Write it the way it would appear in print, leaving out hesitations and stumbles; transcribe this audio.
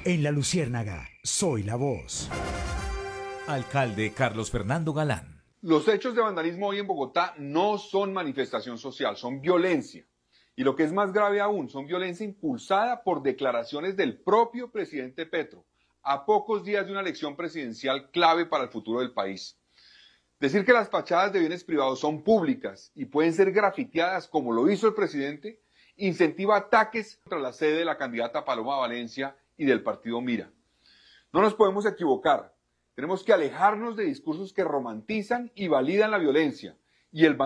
En La Luciérnaga, soy la voz. Alcalde Carlos Fernando Galán. Los hechos de vandalismo hoy en Bogotá no son manifestación social, son violencia. Y lo que es más grave aún, son violencia impulsada por declaraciones del propio presidente Petro, a pocos días de una elección presidencial clave para el futuro del país. Decir que las fachadas de bienes privados son públicas y pueden ser grafiteadas como lo hizo el presidente, incentiva ataques contra la sede de la candidata Paloma Valencia y del partido Mira. No nos podemos equivocar. Tenemos que alejarnos de discursos que romantizan y validan la violencia y el